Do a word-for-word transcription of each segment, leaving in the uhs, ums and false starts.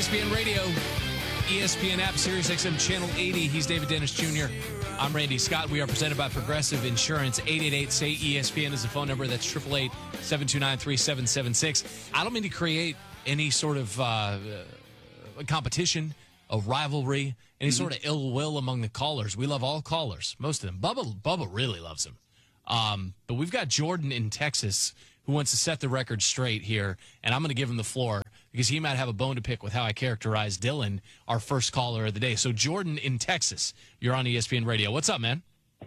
S P N Radio, E S P N app, Sirius X M Channel eighty. He's David Dennis Junior I'm Randy Scott. We are presented by Progressive Insurance. eight eight eight, S A Y, E S P N is the phone number. That's eight eight eight, seven two nine, three seven seven six. I don't mean to create any sort of uh, competition, a rivalry, any mm-hmm. sort of ill will among the callers. We love all callers, most of them. Bubba, Bubba really loves them. Um, but we've got Jordan in Texas who wants to set the record straight here, and I'm going to give him the floor because he might have a bone to pick with how I characterize Dylan, our first caller of the day. So, Jordan in Texas, you're on E S P N Radio. What's up, man?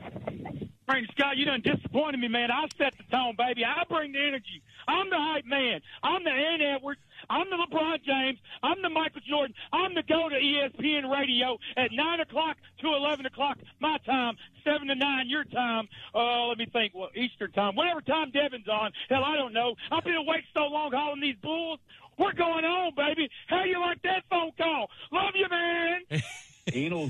Frank Scott, you done disappointed me, man. I set the tone, baby. I bring the energy. I'm the hype man. I'm the Ant Edwards. I'm the LeBron James. I'm the Michael Jordan. I'm the go to E S P N Radio at nine o'clock to eleven o'clock my time, seven to nine your time. Uh, let me think. Well, Eastern time. Whatever time Devin's on. Hell, I don't know. I've been awake so long hauling these bulls. We're going on, baby. How you like that phone call? Love you, man. Anal.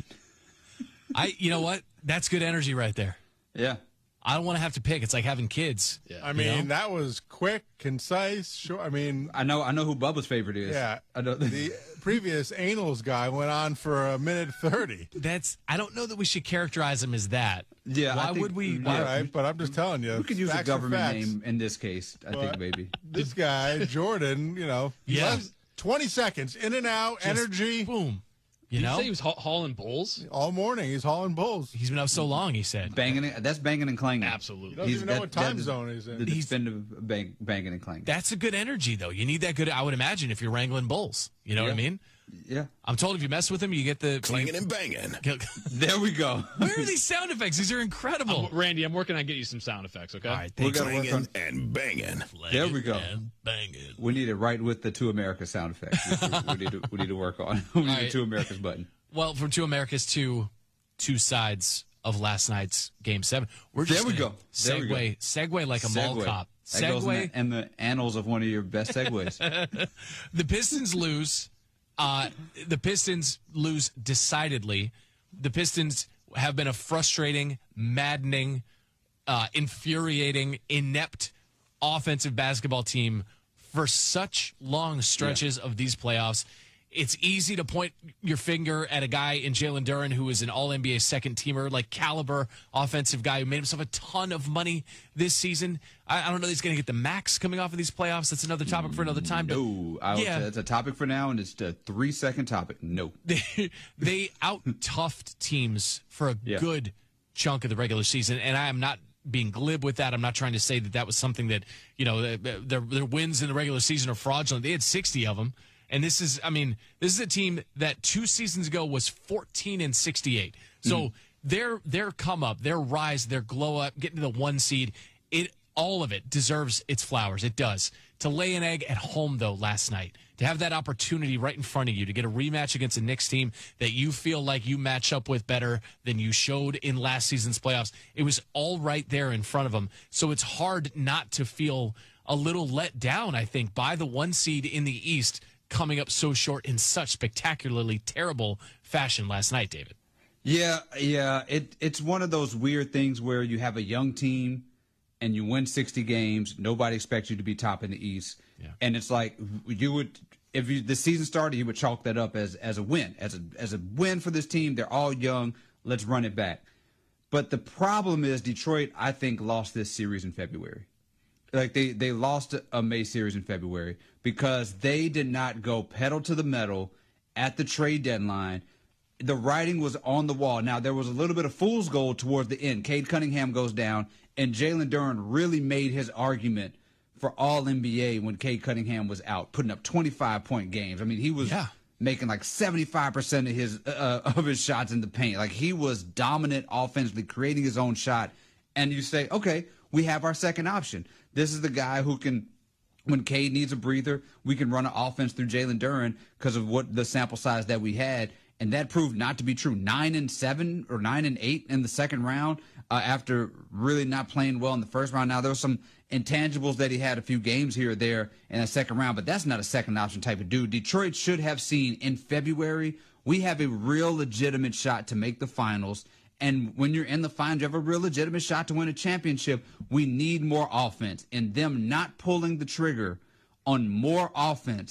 I, you know what? That's good energy right there. Yeah. I don't want to have to pick. It's like having kids. Yeah. I mean, you know? That was quick, concise, short. I mean, I know I know who Bubba's favorite is. Yeah. I know. The previous Anals guy went on for a minute thirty. That's. I don't know that we should characterize him as that. Yeah. Why think, would we? All right, but I'm just telling you. We could use a government name in this case, I but think, maybe. This guy, Jordan, you know, yeah. twenty seconds, in and out, just energy. Boom. You Did know? you say he was ha- hauling bulls? All morning, he's hauling bulls. He's been up so long, he said. Banging it, that's banging and clanging. Absolutely. He doesn't He's, even know that, what time that is, zone he's in. The definitive bang, banging and clanging. That's a good energy, though. You need that good, I would imagine, if you're wrangling bulls. You know yeah. what I mean? Yeah. I'm told if you mess with him, you get the... Clanging and banging. There we go. Where are these sound effects? These are incredible. I'm, Randy, I'm working on getting you some sound effects, okay? All right, We're thanks. gonna work on, and banging. There we go. And banging. We need it right with the Two Americas sound effects. we, we, need to, we need to work on. We need right. the Two Americas button. Well, from Two Americas to two sides of last night's Game Seven, we're just there we go. There segue, we go. segue like a Segue. mall cop. That goes in Segue. the, in the annals of one of your best segues. The Pistons lose. Uh, the Pistons lose decidedly. The Pistons have been a frustrating, maddening, uh, infuriating, inept offensive basketball team for such long stretches yeah. of these playoffs. It's easy to point your finger at a guy in Jalen Duren who is an all N B A second teamer, like caliber offensive guy who made himself a ton of money this season. I, I don't know that he's going to get the max coming off of these playoffs. That's another topic for another time. But no, I would yeah. say it's a topic for now, and it's a three-second topic. No. They, they out-toughed teams for a yeah. good chunk of the regular season, and I am not being glib with that. I'm not trying to say that that was something that, you know, their, their wins in the regular season are fraudulent. They had sixty of them. And this is, I mean, this is a team that two seasons ago was fourteen and sixty-eight. So mm. their their come up, their rise, their glow up, getting to the one seed, it all of it deserves its flowers. It does. To lay an egg at home, though, last night, to have that opportunity right in front of you to get a rematch against a Knicks team that you feel like you match up with better than you showed in last season's playoffs, it was all right there in front of them. So it's hard not to feel a little let down, I think, by the one seed in the East coming up so short in such spectacularly terrible fashion last night, David. Yeah, yeah. It it's one of those weird things where you have a young team and you win sixty games. Nobody expects you to be top in the East. Yeah. And it's like you would, if you, the season started, you would chalk that up as, as a win, as a, as a win for this team. They're all young. Let's run it back. But the problem is Detroit, I think, lost this series in February. Like they, they lost a May series in February because they did not go pedal to the metal at the trade deadline. The writing was on the wall. Now, there was a little bit of fool's gold towards the end. Cade Cunningham goes down, and Jalen Duren really made his argument for all N B A when Cade Cunningham was out, putting up twenty-five point games. I mean, he was yeah. making like seventy-five percent of his uh, of his shots in the paint. Like, he was dominant offensively, creating his own shot. And you say, okay, we have our second option. This is the guy who can, when Cade needs a breather, we can run an offense through Jalen Duren because of what the sample size that we had. And that proved not to be true. Nine and seven or nine and eight in the second round uh, after really not playing well in the first round. Now, there was some intangibles that he had a few games here or there in the second round, but that's not a second option type of dude. Detroit should have seen in February, we have a real legitimate shot to make the finals. And when you're in the finals, you have a real legitimate shot to win a championship. We need more offense. And them not pulling the trigger on more offense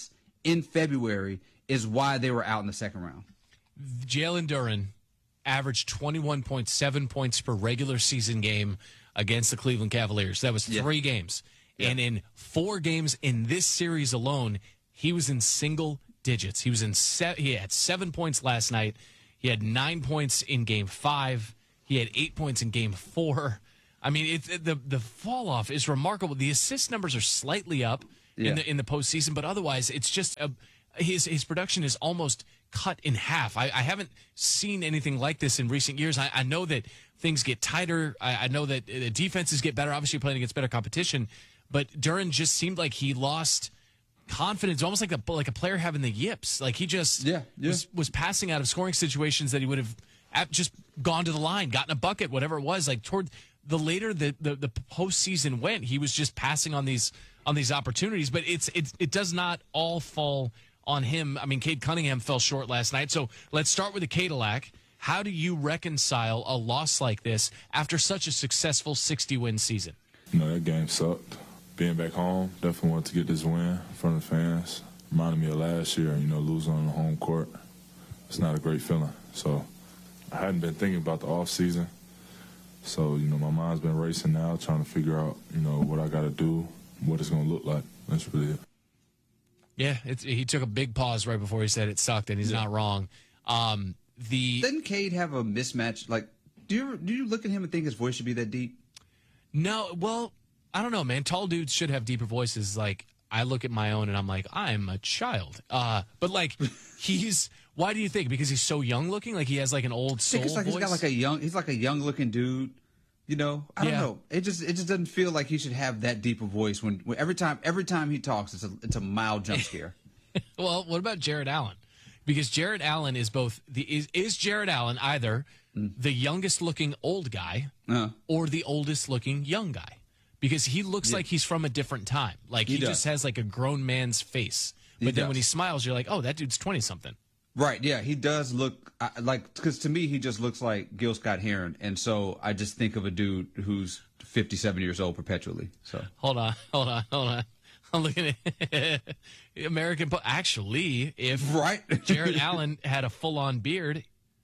in February is why they were out in the second round. Jalen Duren averaged twenty-one point seven points per regular season game against the Cleveland Cavaliers. That was three yeah. games. Yeah. And in four games in this series alone, he was in single digits. He was in se- he had seven points last night. He had nine points in game five. He had eight points in game four. I mean, it, the the fall off is remarkable. The assist numbers are slightly up yeah. in the in the postseason, but otherwise, it's just a, his his production is almost cut in half. I, I haven't seen anything like this in recent years. I, I know that things get tighter. I, I know that the defenses get better. Obviously, playing against better competition, but Duren just seemed like he lost confidence, almost like a like a player having the yips. Like he just yeah, yeah. was was passing out of scoring situations that he would have just gone to the line, gotten a bucket, whatever it was. Like toward the later the, the the postseason went, he was just passing on these on these opportunities. But it's it it does not all fall on him. I mean, Cade Cunningham fell short last night. So let's start with the Cadillac. How do you reconcile a loss like this after such a successful sixty win season? You know, that game sucked. Being back home, definitely wanted to get this win in front of the fans. Reminded me of last year, you know, losing on the home court. It's not a great feeling. So I hadn't been thinking about the off season. So, you know, my mind's been racing now, trying to figure out, you know, what I got to do, what it's going to look like. That's really it. Yeah, it's, he took a big pause right before he said it sucked, and he's yeah. not wrong. Um, the Didn't Cade have a mismatch? Like, do you do you look at him and think his voice should be that deep? No, well, I don't know, man. Tall dudes should have deeper voices. Like, I look at my own and I'm like, I'm a child. Uh, but like, he's. Why do you think? Because he's so young looking? Like he has like an old soul I think it's like voice? He's got like a young. He's like a young looking dude. You know, I don't yeah. know. It just it just doesn't feel like he should have that deep a voice when, when every time every time he talks, it's a it's a mild jump scare. Well, what about Jared Allen? Because Jared Allen is both the is, is Jared Allen either mm. the youngest looking old guy uh. or the oldest looking young guy? Because he looks yeah. like he's from a different time. Like he, he just has like a grown man's face. But he then does. when he smiles, you're like, oh, that dude's twenty something. Right, yeah, he does look uh, like, because to me, he just looks like Gil Scott-Heron, and so I just think of a dude who's fifty-seven years old perpetually. So hold on, hold on, hold on. I'm looking at American. Po- Actually, if right, Jared Allen had a full-on beard,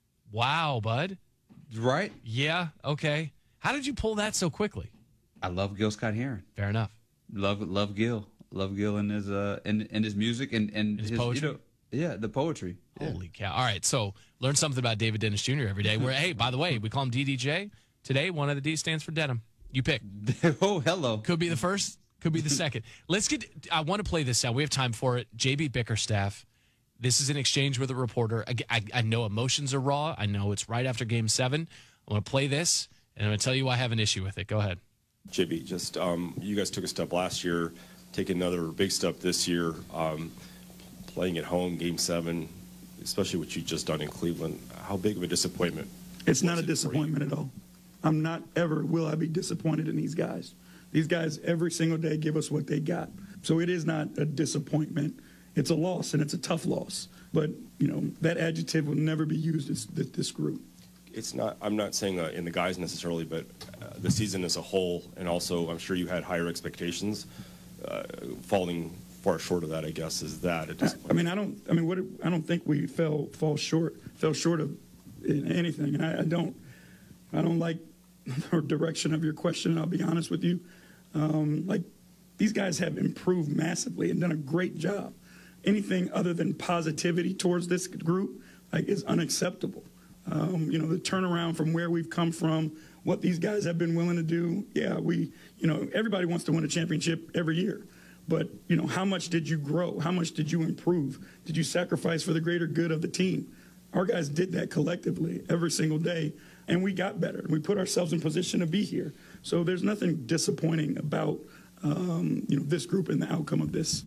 wow, bud. Right? Yeah. Okay. How did you pull that so quickly? I love Gil Scott-Heron. Fair enough. Love, love Gil. Love Gil and his uh and, and his music and and his, his poetry. You know, yeah, the poetry. Holy yeah. cow. All right, so learn something about David Dennis Junior every day. We're, hey, by the way, we call him D D J. Today, one of the D stands for denim. You pick. Oh, hello. Could be the first, could be the second. Let's get, I want to play this out. We have time for it. J B Bickerstaff. This is an exchange with a reporter. I, I, I know emotions are raw. I know it's right after game seven. I want to play this, and I'm going to tell you why I have an issue with it. Go ahead. J B, just um, you guys took a step last year, take another big step this year, um, playing at home, game seven, especially what you just done in Cleveland. How big of a disappointment? It's not a disappointment at all. I'm not ever will I be disappointed in these guys. These guys every single day give us what they got. So it is not a disappointment. It's a loss, and it's a tough loss. But, you know, that adjective will never be used as this group. It's not, I'm not saying uh, in the guys necessarily, but uh, the season as a whole, and also I'm sure you had higher expectations. Uh, falling far short of that, I guess, is that a disappointment? I mean, I don't, I mean, what, I don't think we fell, fall short, fell short of anything. And I, I don't, I don't like the direction of your question, I'll be honest with you. Um, like, these guys have improved massively and done a great job. Anything other than positivity towards this group, like, is unacceptable. Um, you know, the turnaround from where we've come from, what these guys have been willing to do. Yeah, we, you know, everybody wants to win a championship every year. But, you know, how much did you grow? How much did you improve? Did you sacrifice for the greater good of the team? Our guys did that collectively every single day, and we got better. We put ourselves in position to be here. So there's nothing disappointing about, um, you know, this group and the outcome of this.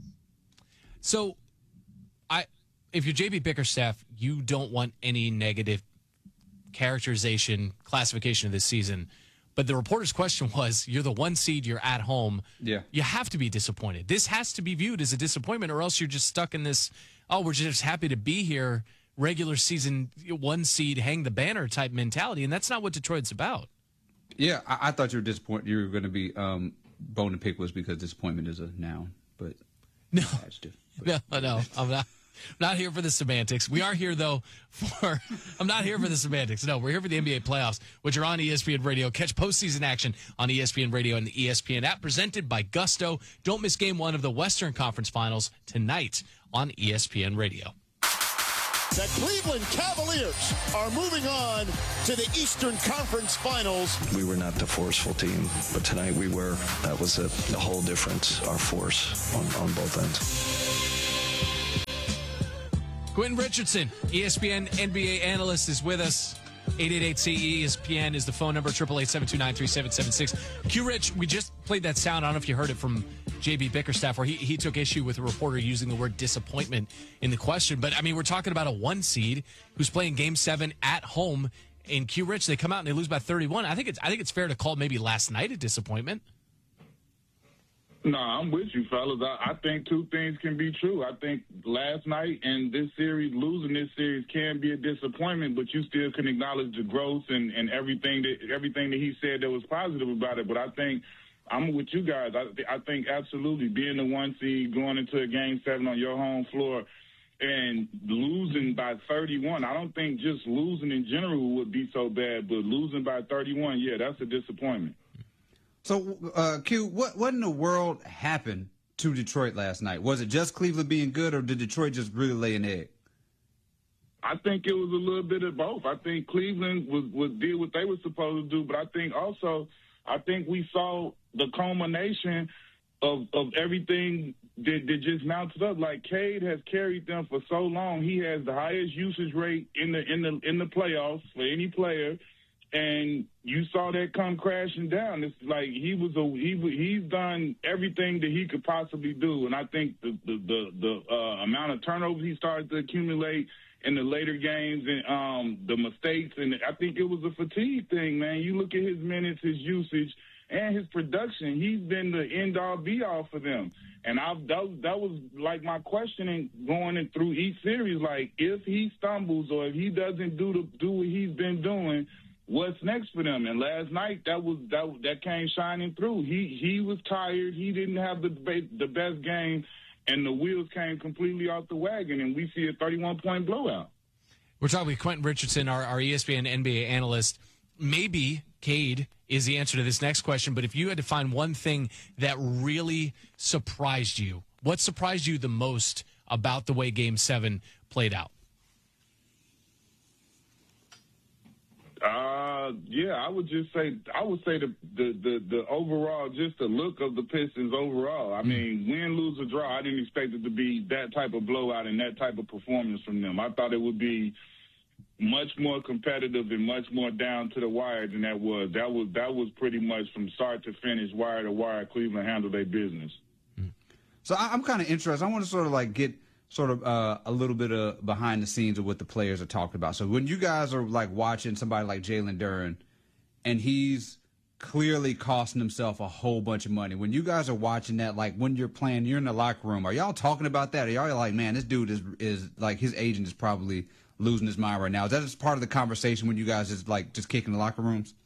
So, I, if you're J B Bickerstaff, you don't want any negative characterization, classification of this season. But the reporter's question was, you're the one seed, you're at home. Yeah. You have to be disappointed. This has to be viewed as a disappointment, or else you're just stuck in this, oh, we're just happy to be here, regular season, one seed, hang the banner type mentality. And that's not what Detroit's about. Yeah, I, I thought you were disappointed. You were going to be um, bone to pick was because disappointment is a noun. But No, no, no, I'm not. I'm not here for the semantics. We are here, though, for – I'm not here for the semantics. No, we're here for the N B A playoffs, which are on E S P N Radio. Catch postseason action on E S P N Radio and the E S P N app, presented by Gusto. Don't miss game one of the Western Conference Finals tonight on E S P N Radio. The Cleveland Cavaliers are moving on to the Eastern Conference Finals. We were not the forceful team, but tonight we were. That was a, a whole difference, our force on, on both ends. Quentin Richardson, E S P N N B A analyst, is with us. eight eight eight C E S P N is the phone number, eight eight eight, seven two nine, three seven seven six. Q-Rich, we just played that sound. I don't know if you heard it from J B Bickerstaff, where he, he took issue with a reporter using the word disappointment in the question. But, I mean, we're talking about a one seed who's playing Game seven at home. In Q-Rich, they come out and they lose by thirty-one. I think it's I think it's fair to call maybe last night a disappointment. No, I'm with you, fellas. I, I think two things can be true. I think last night and this series, losing this series can be a disappointment, but you still can acknowledge the growth and, and everything that everything that he said that was positive about it. But I think I'm with you guys. I, I think absolutely being the one seed, going into a game seven on your home floor and losing by thirty-one, I don't think just losing in general would be so bad, but losing by thirty-one, yeah, that's a disappointment. So, uh, Q, what, what in the world happened to Detroit last night? Was it just Cleveland being good, or did Detroit just really lay an egg? I think it was a little bit of both. I think Cleveland was, was did what they were supposed to do, but I think also, I think we saw the culmination of of everything that, that just mounted up. Like, Cade has carried them for so long. He has the highest usage rate in the in the in the playoffs for any player. And you saw that come crashing down. It's like he was a he he's done everything that he could possibly do, and I think the the the, the uh, amount of turnovers he started to accumulate in the later games and um, the mistakes, and I think it was a fatigue thing, man. You look at his minutes, his usage, and his production. He's been the end all be all for them, and I that, that was like my questioning going in through each series. Like, if he stumbles or if he doesn't do the do what he's been doing, what's next for them? And last night, that was that that came shining through. He he was tired. He didn't have the the best game, and the wheels came completely off the wagon, and we see a thirty-one point blowout. We're talking with Quentin Richardson, our, our E S P N N B A analyst. Maybe Cade is the answer to this next question, but if you had to find one thing that really surprised you, what surprised you the most about the way Game seven played out? Uh, yeah, I would just say I would say the the the, the overall, just the look of the Pistons overall. I mean, win, lose, or draw, I didn't expect it to be that type of blowout and that type of performance from them. I thought it would be much more competitive and much more down to the wire than that was. That was that was pretty much from start to finish, wire to wire. Cleveland handled their business. So I'm kind of interested. I want to sort of like get sort of uh, a little bit of behind the scenes of what the players are talking about. So when you guys are like watching somebody like Jalen Duren, and he's clearly costing himself a whole bunch of money, when you guys are watching that, like when you're playing, you're in the locker room, are y'all talking about that? Are y'all like, man, this dude is is like, his agent is probably losing his mind right now? Is that just part of the conversation when you guys is like just kicking the locker rooms?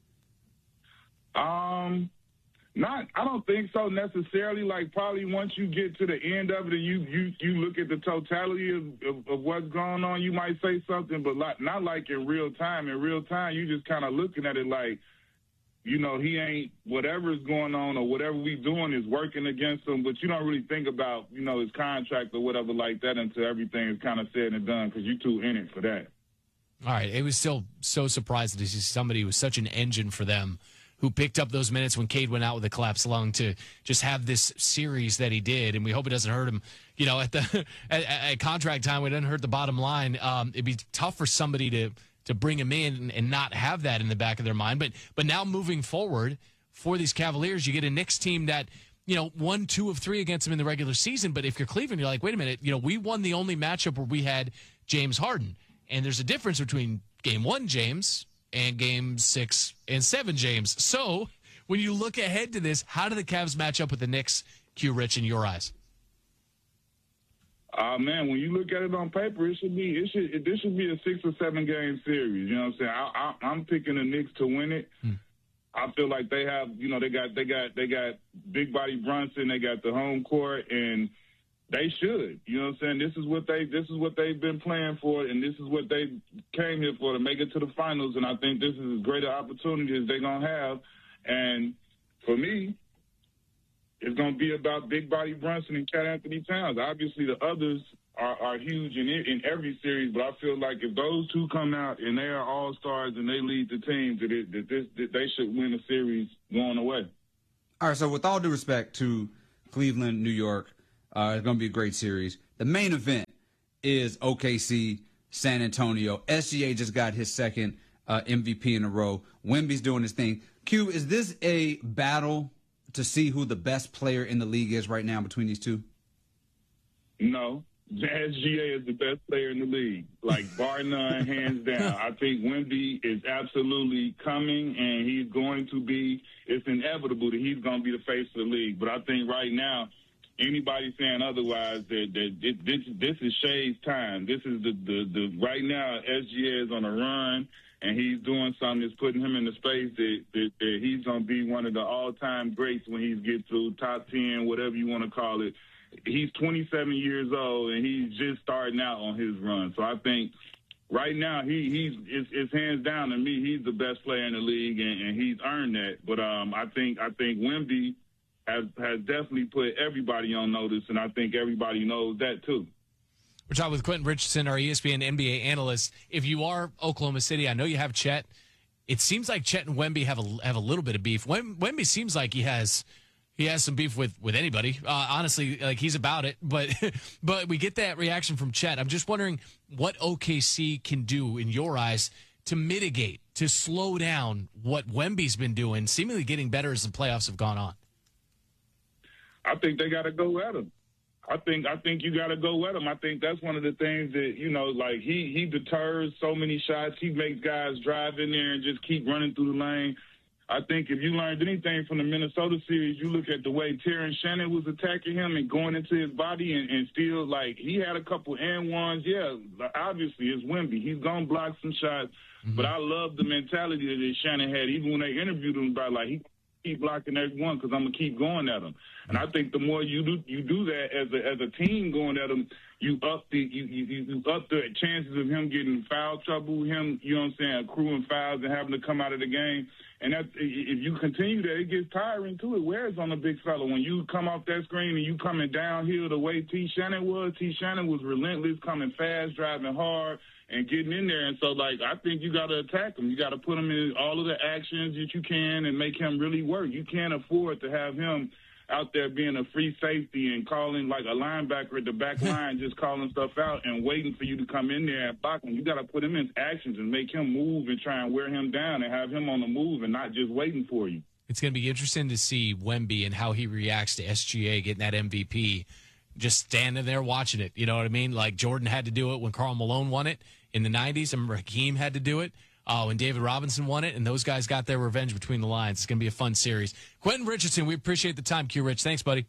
Um. Not, I don't think so necessarily. Like, probably once you get to the end of it and you you, you look at the totality of, of, of what's going on, you might say something, but like, not like in real time. In real time, you just kind of looking at it like, you know, he ain't, whatever's going on or whatever we doing is working against him, but you don't really think about, you know, his contract or whatever like that until everything is kind of said and done, because you're too in it for that. All right. It was still so surprising to see somebody who was such an engine for them, who picked up those minutes when Cade went out with a collapsed lung, to just have this series that he did. And we hope it doesn't hurt him, you know, at the at, at contract time. It doesn't hurt the bottom line. Um, it'd be tough for somebody to to bring him in and, and not have that in the back of their mind. But but now moving forward for these Cavaliers, you get a Knicks team that, you know, won two of three against them in the regular season. But if you're Cleveland, you're like, wait a minute, you know, we won the only matchup where we had James Harden. And there's a difference between game one James and game six and seven James. So when you look ahead to this, how do the Cavs match up with the Knicks, Q Rich, in your eyes? Uh, man, when you look at it on paper, it should be it should it, this should be a six or seven game series. You know what I'm saying? I, I, I'm picking the Knicks to win it. Hmm. I feel like they have, you know, they got they got they got big body Brunson, they got the home court, and they should. You know what I'm saying? This is what they this is what they've been playing for, and this is what they came here for, to make it to the finals. And I think this is as great an opportunity as they're gonna have. And for me, it's gonna be about Big Body Brunson and Cat Anthony Towns. Obviously, the others are, are huge in in every series, but I feel like if those two come out and they are all stars and they lead the team, that, it, that, this, that they should win the series going away. All right. So with all due respect to Cleveland, New York. Uh, it's going to be a great series. The main event is O K C, San Antonio. S G A just got his second uh, M V P in a row. Wemby's doing his thing. Q, is this a battle to see who the best player in the league is right now between these two? No. S G A is the best player in the league, like bar none, hands down. I think Wemby is absolutely coming, and he's going to be, it's inevitable that he's going to be the face of the league. But I think right now, anybody saying otherwise, that, that it, this this is Shay's time. This is the, the, the right now, S G A is on a run, and he's doing something that's putting him in the space that, that, that he's going to be one of the all-time greats when he gets through top ten, whatever you want to call it. He's twenty-seven years old, and he's just starting out on his run. So I think right now he he's it's, it's hands down to me. He's the best player in the league, and, and he's earned that. But um, I think I think Wemby has has definitely put everybody on notice, and I think everybody knows that too. We're talking with Quentin Richardson, our E S P N N B A analyst. If you are Oklahoma City, I know you have Chet. It seems like Chet and Wemby have a have a little bit of beef. Wem, Wemby seems like he has. He has some beef with, with anybody. Uh, honestly, like he's about it. But but we get that reaction from Chet. I'm just wondering what O K C can do in your eyes to mitigate, to slow down what Wemby's been doing, seemingly getting better as the playoffs have gone on. I think they got to go at him. I think I think you got to go at him. I think that's one of the things that, you know, like he, he deters so many shots. He makes guys drive in there and just keep running through the lane. I think if you learned anything from the Minnesota series, you look at the way Terrence Shannon was attacking him and going into his body and, and still, like, he had a couple and ones. Yeah, obviously it's Wemby. He's going to block some shots. Mm-hmm. But I love the mentality that Shannon had, even when they interviewed him about, like, he keep blocking every one because I'm going to keep going at him. And I think the more you do you do that as a as a team going at him, you up the you, you, you up the chances of him getting foul trouble, him, you know what I'm saying, accruing fouls and having to come out of the game. And that, if you continue that, it gets tiring, too. It wears on a big fella. When you come off that screen and you coming downhill the way T. Shannon was, T. Shannon was relentless, coming fast, driving hard, and getting in there. And so, like, I think you got to attack him. You got to put him in all of the actions that you can and make him really work. You can't afford to have him out there being a free safety and calling like a linebacker at the back line, just calling stuff out and waiting for you to come in there and block him. You got to put him in actions and make him move and try and wear him down and have him on the move and not just waiting for you. It's going to be interesting to see Wemby and how he reacts to S G A getting that M V P, just standing there watching it. You know what I mean? Like Jordan had to do it when Karl Malone won it in the nineties, and Hakeem had to do it. Oh, and David Robinson won it, and those guys got their revenge between the lines. It's going to be a fun series. Quentin Richardson, we appreciate the time, Q Rich. Thanks, buddy.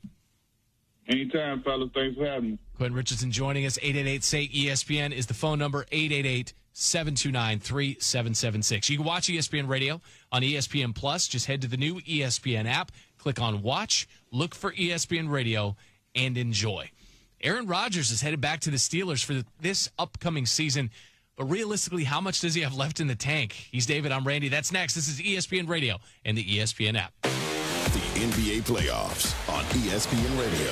Anytime, fellas. Thanks for having me. Quentin Richardson joining us. eight eight eight, S A Y, E S P N is the phone number, eight eight eight, seven two nine, three seven seven six. You can watch E S P N Radio on E S P N Plus. Just head to the new E S P N app, click on Watch, look for E S P N Radio, and enjoy. Aaron Rodgers is headed back to the Steelers for this upcoming season. But realistically, how much does he have left in the tank? He's David. I'm Randy. That's next. This is E S P N Radio and the E S P N app. The N B A playoffs on E S P N Radio.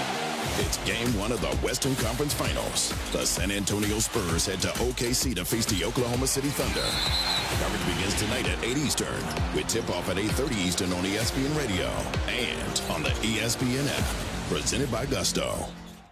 It's game one of the Western Conference Finals. The San Antonio Spurs head to O K C to face the Oklahoma City Thunder. Coverage begins tonight at eight Eastern with tip-off at eight thirty Eastern on E S P N Radio and on the E S P N app. Presented by Gusto.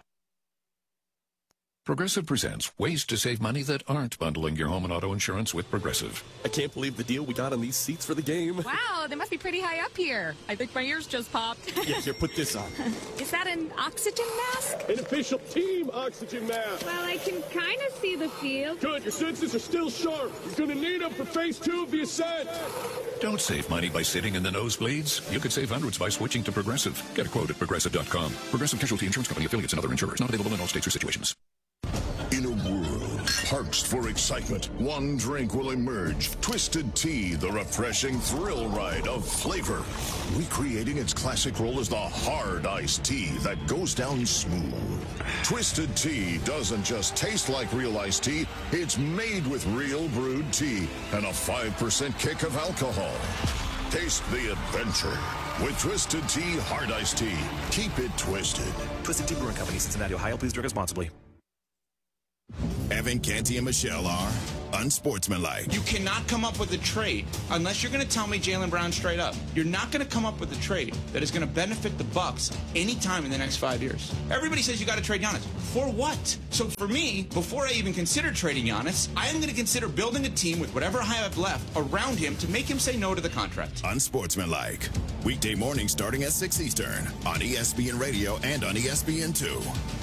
Progressive presents ways to save money that aren't bundling your home and auto insurance with Progressive. I can't believe the deal we got on these seats for the game. Wow, they must be pretty high up here. I think my ears just popped. Yeah, here, put this on. Is that an oxygen mask? An official team oxygen mask. Well, I can kind of see the field. Good, your senses are still sharp. You're going to need them for phase two of the ascent. Don't save money by sitting in the nosebleeds. You could save hundreds by switching to Progressive. Get a quote at Progressive dot com. Progressive Casualty Insurance Company affiliates and other insurers. Not available in all states or situations. In a world parched for excitement, one drink will emerge. Twisted Tea, the refreshing thrill ride of flavor. Recreating its classic role as the hard iced tea that goes down smooth. Twisted Tea doesn't just taste like real iced tea, it's made with real brewed tea and a five percent kick of alcohol. Taste the adventure with Twisted Tea Hard Iced Tea. Keep it twisted. Twisted Tea Brewing Company, Cincinnati, Ohio. Please drink responsibly. Evan Canty and Michelle are unsportsmanlike. You cannot come up with a trade unless you're going to tell me Jaylen Brown straight up. You're not going to come up with a trade that is going to benefit the Bucks anytime in the next five years. Everybody says you got to trade Giannis. For what? So for me, before I even consider trading Giannis, I am going to consider building a team with whatever I have left around him to make him say no to the contract. Unsportsmanlike. Weekday morning starting at six Eastern on E S P N Radio and on E S P N two.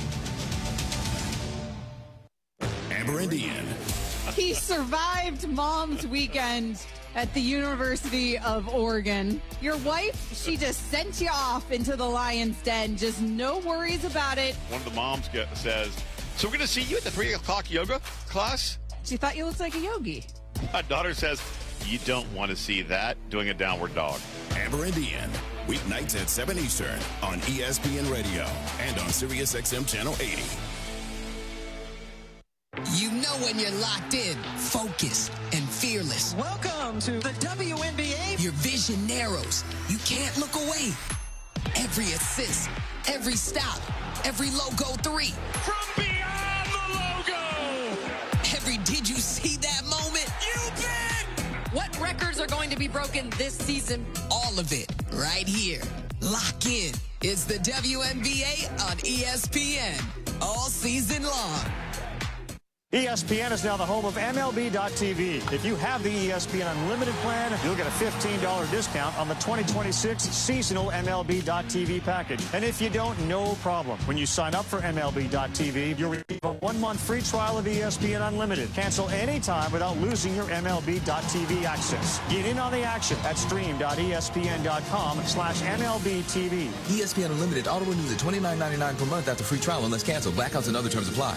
Amber and Ian. He survived Mom's weekend at the University of Oregon. Your wife, she just sent you off into the lion's den. Just no worries about it. One of the moms get, says, so we're going to see you at the three o'clock yoga class? She thought you looked like a yogi. My daughter says, you don't want to see that, doing a downward dog. Amber and Ian. Weeknights at seven Eastern on E S P N Radio and on Sirius X M Channel eighty. You know when you're locked in, focused, and fearless. Welcome to the W N B A. Your vision narrows. You can't look away. Every assist, every stop, every logo three. From beyond the logo. Every did you see that moment? You bet. What records are going to be broken this season? All of it right here. Lock in. It's the W N B A on E S P N. All season long. E S P N is now the home of M L B dot T V. If you have the E S P N Unlimited plan, you'll get a fifteen dollars discount on the twenty twenty-six seasonal M L B dot T V package. And if you don't, no problem. When you sign up for M L B dot T V, you'll receive a one-month free trial of E S P N Unlimited. Cancel anytime without losing your M L B dot T V access. Get in on the action at stream dot E S P N dot com slash M L B T V. E S P N Unlimited auto renews at twenty-nine ninety-nine per month after free trial unless canceled. Blackouts and other terms apply.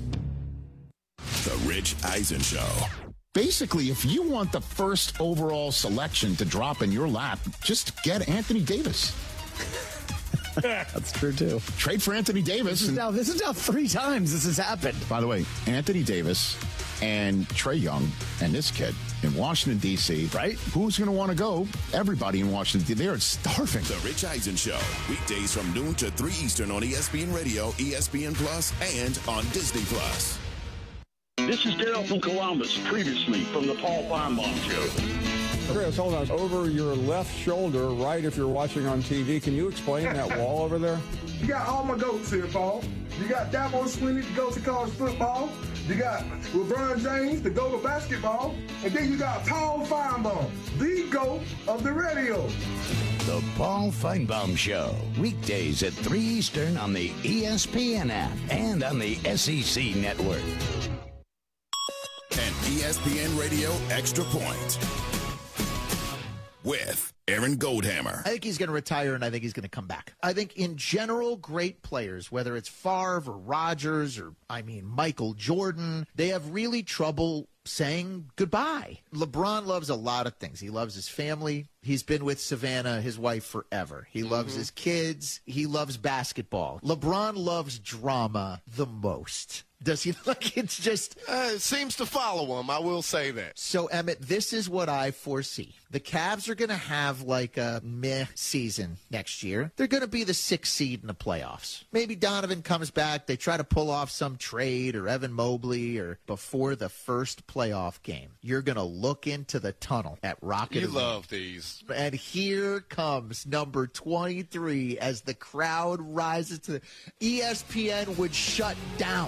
The Rich Eisen Show. Basically, if you want the first overall selection to drop in your lap, just get Anthony Davis. That's true, too. Trade for Anthony Davis. This is, now, this is now three times this has happened. By the way, Anthony Davis and Trae Young and this kid in Washington, D C Right? Who's going to want to go? Everybody in Washington, D C They're starving. The Rich Eisen Show. Weekdays from noon to three Eastern on E S P N Radio, E S P N Plus, and on Disney Plus. This is Daryl from Columbus, previously from the Paul Feinbaum Show. Chris, hold on. Over your left shoulder, right if you're watching on T V, can you explain that wall over there? You got all my goats here, Paul. You got Dabo Swinney, the goat to college football. You got LeBron James, the goat of basketball. And then you got Paul Feinbaum, the goat of the radio. The Paul Feinbaum Show, weekdays at three Eastern on the E S P N app and on the S E C network. And E S P N Radio Extra Point with Aaron Goldhammer. I think he's going to retire, and I think he's going to come back. I think in general, great players, whether it's Favre or Rodgers or, I mean, Michael Jordan, they have really trouble saying goodbye. LeBron loves a lot of things. He loves his family. He's been with Savannah, his wife, forever. He loves mm-hmm. his kids. He loves basketball. LeBron loves drama the most. Does he? Like, it's just... Uh, it seems to follow him, I will say that. So, Emmett, this is what I foresee. The Cavs are going to have, like, a meh season next year. They're going to be the sixth seed in the playoffs. Maybe Donovan comes back. They try to pull off some trade or Evan Mobley or before the first playoff game. You're going to look into the tunnel at Rocket You Arena. love these. And here comes number twenty-three as the crowd rises to the E S P N would shut down.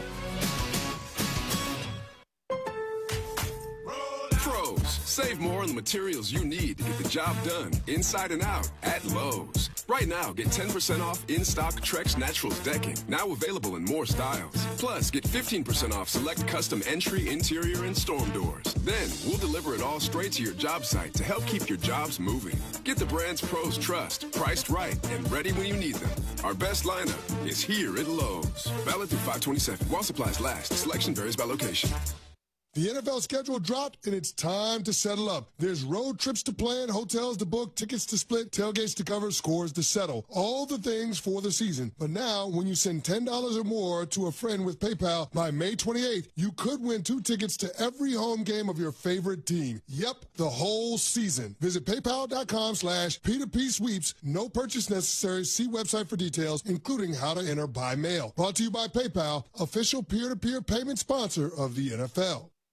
Pros, save more on the materials you need to get the job done inside and out at Lowe's. Right now, get ten percent off in-stock Trex Naturals decking, now available in more styles. Plus, get fifteen percent off select custom entry, interior, and storm doors. Then, we'll deliver it all straight to your job site to help keep your jobs moving. Get the brands pros trust, priced right, and ready when you need them. Our best lineup is here at Lowe's. Valid through five twenty-seven. While supplies last, selection varies by location. The N F L schedule dropped, and it's time to settle up. There's road trips to plan, hotels to book, tickets to split, tailgates to cover, scores to settle. All the things for the season. But now, when you send ten dollars or more to a friend with PayPal by May twenty-eighth, you could win two tickets to every home game of your favorite team. Yep, the whole season. Visit paypal.com slash P2P sweeps. No purchase necessary. See website for details, including how to enter by mail. Brought to you by PayPal, official peer-to-peer payment sponsor of the N F L.